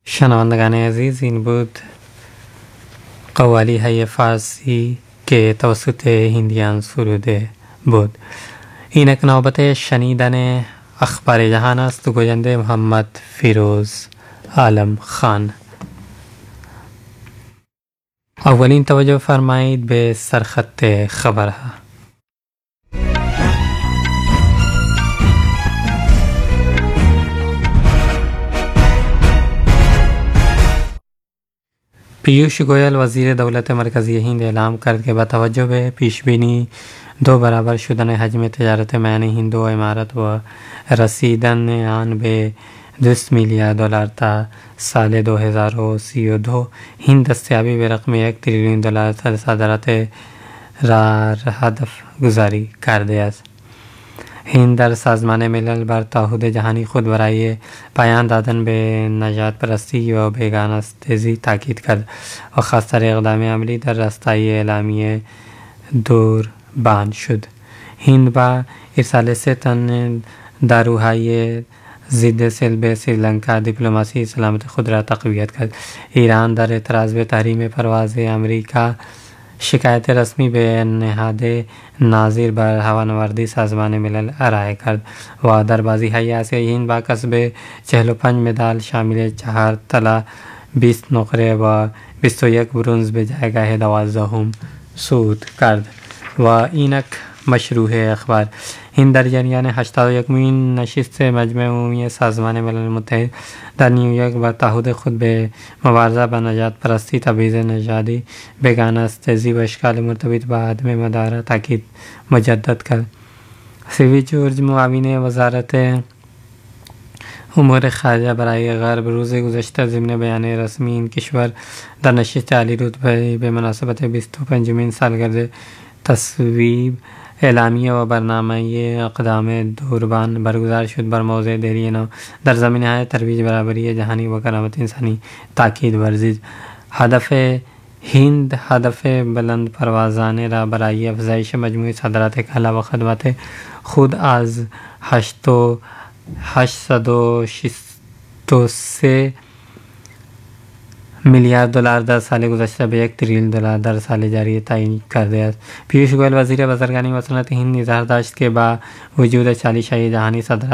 शनवंदगान अजीज़ इन بود قوالی های فارسی که توسط هندیان سروده بود. اینک نوبت شنیدن اخبار جهان است. گوینده محمد فیروز عالم خان. اولین توجه فرمایید به سرخط خبرها. पीयूष गोयल वज़ीर दौलत मरकज़ी हिंद ऐलान करद के बतवज्जो बे पेशबीनी 2 बराबर शुदन हजम तजारत मैन हिंद व इमारत व रसीदन आन बे $2 मिलियन था साल 2032 हिंद दस्तियाबी बेरकम $1 ट्रिलियन सदारत हदफ गुजारी कर दिया. हिंद در سازمان ملل بر تعهد جهانی خود برای پایان دادن به نجات پرستی و بیگانه ستیزی تاکید کرد و خواستار اقدام عملی در راستای اعلامیه دوربان شد. هند با ارسال 3 تن داروهای ضد سیل سریلانکا دیپلماسی سلامت خود را تقویت کرد. ایران در اعتراض به تحریم پرواز امریکا شکایت رسمی به نهاد ناظر بر هوانوردی سازمان ملل ارائه کرد و در بازی های آسیایی هند با کسب 45 مدال شامل 4 طلا 20 نقره و 21 برنز به جایگاه 12 صعود کرد. و اینک مشروع اخبار. هند در جریان 81مین نشست مجمع عمومی سازمان ملل متحد در نیویورک بر تعهد خود به مبارزه با نجات پرستی، تبعیض نژادی، بیگانه ستیزی و اشکال مرتبط با عدم مدارا تاکید مجدد کرد. سیوی جورج معاون وزارت امور خارجه برای غرب روز گذشته ضمن بیان رسمی این کشور در نشست عالی رتبه به مناسبت 25مین سالگرد تصویب اعلامیه و برنامه اقدام دوربان برگزار شد بر موضوع دهلی نو در زمینه ترویج برابری جهانی و کرامت انسانی تاکید ورزید. هدف هند هدف بلند پروازانه را برای افزایش مجموعی صادرات کالا و خدمات خود از $863 میلیارد در سال گذشته به $1 تریلیون در سال جاری تعیین کرده است. پیوش گویل وزیر بازرگانی و صنعت هند اظهار داشت که با وجود چالش‌های جهانی صادرات